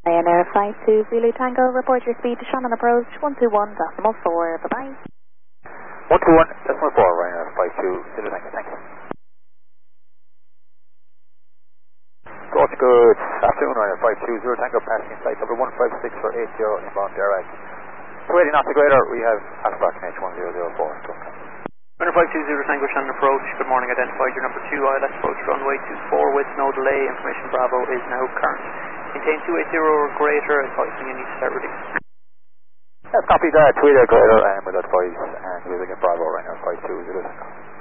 Ryanair Flight to Zulu Tango, report your speed to Shannon approach 121.4, bye-bye. 121.4, Ryanair Flight to Zulu Tango, thanks. Got good afternoon, Ryanair Flight to Zulu Tango, passing flight number 156 for 80 inbound direct. 280 knots greater, we have approximate 1004. Ryanair Flight to Zulu Tango, Shannon approach, good morning, identified your number 2, ILS approach runway 24 with no delay, information Bravo is now current. Maintain 280 or greater, advising you need to start release. Copy that, 280 greater, and with advice, and we'll begin Bravo, Ryanair Flight to Zulu Tango.